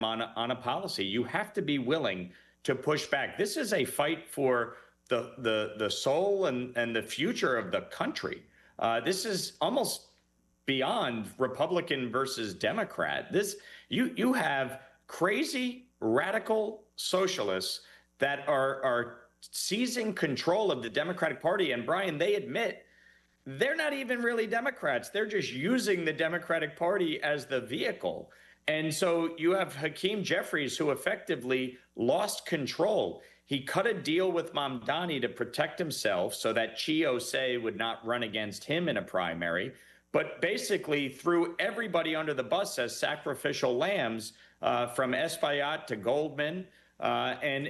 on a policy. You have to be willing to push back. This is a fight for the soul and the future of the country. This is almost beyond Republican versus Democrat. You have crazy radical socialists that are seizing control of the Democratic Party. And Brian, they admit they're not even really Democrats. They're just using the Democratic Party as the vehicle. And so you have Hakeem Jeffries, who effectively lost control. He cut a deal with Mamdani to protect himself so that Chiosei would not run against him in a primary, but basically threw everybody under the bus as sacrificial lambs, from Espaillat to Goldman. And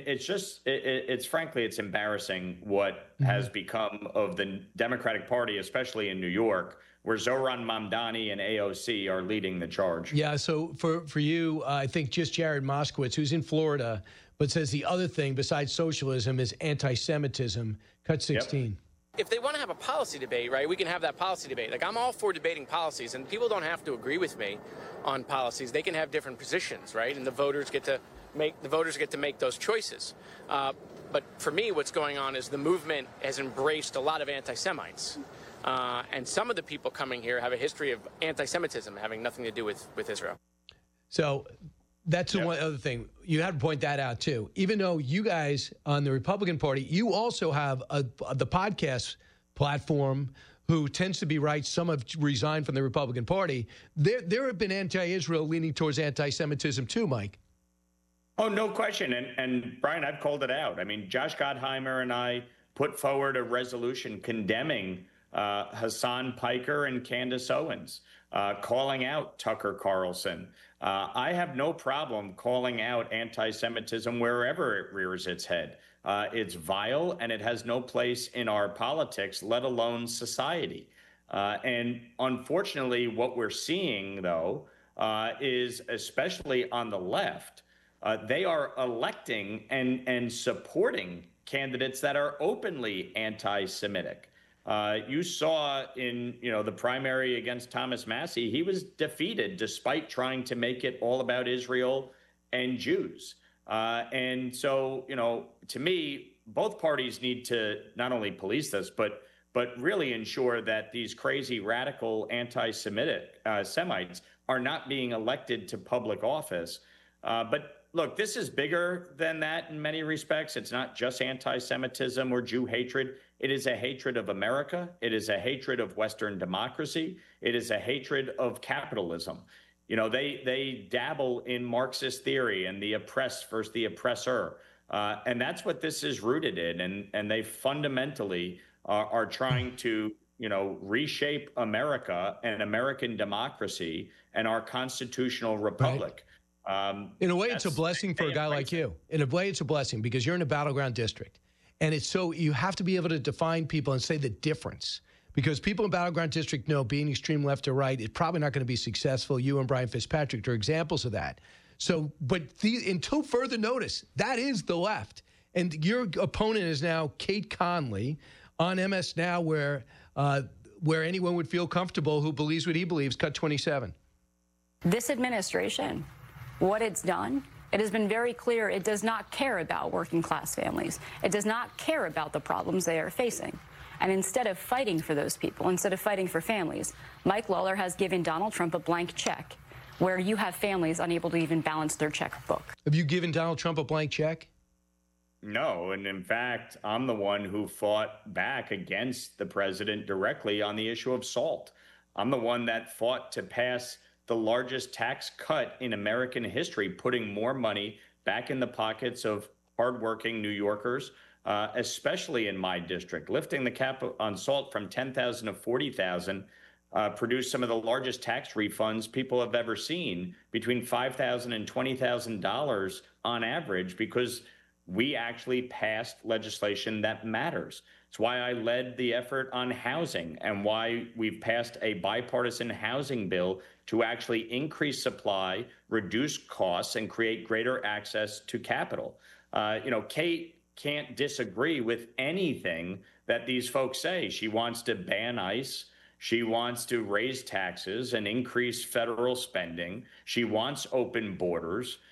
it's frankly, it's embarrassing what has become of the Democratic Party, especially in New York, where Zohran Mamdani and AOC are leading the charge. Yeah, so for you, I think just Jared Moskowitz, who's in Florida, but says the other thing besides socialism is anti-Semitism. Cut 16. Yep. If they want to have a policy debate, right, we can have that policy debate. Like, I'm all for debating policies, and people don't have to agree with me on policies. They can have different positions, right, and the voters get to make those choices. But for me, what's going on is the movement has embraced a lot of anti-Semites. And some of the people coming here have a history of anti-Semitism having nothing to do with Israel. So that's the one other thing. You have to point that out, too. Even though you guys on the Republican Party, you also have the podcast platform who tends to be right. Some have resigned from the Republican Party. There have been anti-Israel leaning towards anti-Semitism, too, Mike. Oh, no question. And Brian, I've called it out. I mean, Josh Gottheimer and I put forward a resolution condemning Hassan Piker and Candace Owens, calling out Tucker Carlson. I have no problem calling out anti-Semitism wherever it rears its head. It's vile, and it has no place in our politics, let alone society. And unfortunately, what we're seeing, though, is especially on the left, they are electing and supporting candidates that are openly anti-Semitic. You saw in the primary against Thomas Massie, he was defeated despite trying to make it all about Israel and Jews. And so, to me, both parties need to not only police this, but really ensure that these crazy radical anti-Semitic Semites are not being elected to public office. But look, this is bigger than that in many respects. It's not just anti-Semitism or Jew hatred. It is a hatred of America. It is a hatred of Western democracy. It is a hatred of capitalism. They dabble in Marxist theory and the oppressed versus the oppressor. And that's what this is rooted in. And they fundamentally are trying to, reshape America and American democracy and our constitutional republic. Right. In a way, it's a blessing for a guy like you. In a way, it's a blessing because you're in a battleground district. And it's so you have to be able to define people and say the difference. Because people in battleground district know being extreme left or right is probably not going to be successful. You and Brian Fitzpatrick are examples of that. So, but until further notice, that is the left. And your opponent is now Kate Conley on MS Now, where anyone would feel comfortable who believes what he believes. Cut 27. This administration, what it's done, it has been very clear it does not care about working class families. It does not care about the problems they are facing. And instead of fighting for those people, instead of fighting for families, Mike Lawler has given Donald Trump a blank check where you have families unable to even balance their checkbook. Have you given Donald Trump a blank check? No. And in fact, I'm the one who fought back against the president directly on the issue of SALT. I'm the one that fought to pass the largest tax cut in American history, putting more money back in the pockets of hardworking New Yorkers, especially in my district. Lifting the cap on SALT from $10,000 to $40,000 produced some of the largest tax refunds people have ever seen, between $5,000 and $20,000 on average, because we actually passed legislation that matters. It's why I led the effort on housing and why we've passed a bipartisan housing bill to actually increase supply, reduce costs, and create greater access to capital. Kate can't disagree with anything that these folks say. She wants to ban ICE. She wants to raise taxes and increase federal spending. She wants open borders.